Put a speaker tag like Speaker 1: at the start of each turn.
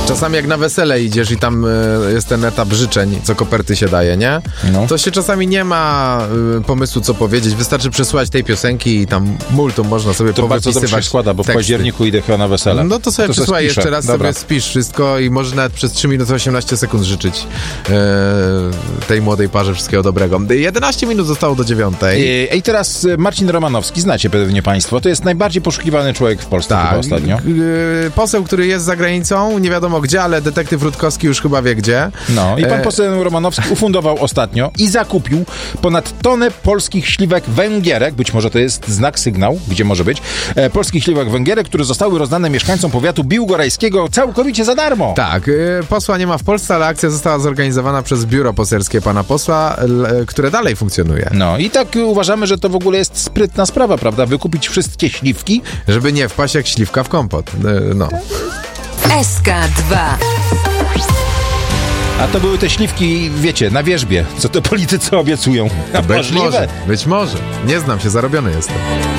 Speaker 1: Czasami jak na wesele idziesz i tam jest ten etap życzeń, co koperty się daje, nie?
Speaker 2: No.
Speaker 1: To się czasami nie ma pomysłu, co powiedzieć. Wystarczy przesłuchać tej piosenki i tam multum można sobie
Speaker 2: To bardzo dobrze się składa, bo w październiku idę chyba na wesele.
Speaker 1: No to sobie przesłuchaj jeszcze raz,
Speaker 2: Dobra.
Speaker 1: sobie spisz wszystko i możesz nawet przez 3 minuty 18 sekund życzyć tej młodej parze wszystkiego dobrego. 11 minut zostało do 9.
Speaker 2: I teraz Marcin Romanowski, znacie pewnie państwo, to jest najbardziej poszukiwany człowiek w Polsce chyba ostatnio.
Speaker 1: Poseł, który jest za granicą, nie wiadomo gdzie, ale detektyw Rutkowski już chyba wie gdzie.
Speaker 2: No i pan poseł Romanowski ufundował ostatnio i zakupił ponad tonę polskich śliwek węgierek, być może to jest znak, sygnał, gdzie może być, polskich śliwek węgierek, które zostały rozdane mieszkańcom powiatu biłgorajskiego całkowicie za darmo.
Speaker 1: Tak, posła nie ma w Polsce, ale akcja została zorganizowana przez biuro poselskie pana posła, które dalej funkcjonuje.
Speaker 2: No i tak uważamy, że to w ogóle jest sprytna sprawa, prawda? Wykupić wszystkie śliwki.
Speaker 1: Żeby nie wpaść jak śliwka w kompot. No.
Speaker 3: SK2.
Speaker 2: A to były te śliwki, wiecie, na wierzbie, co to politycy obiecują.
Speaker 1: Być może. Nie znam się, zarobiony jestem.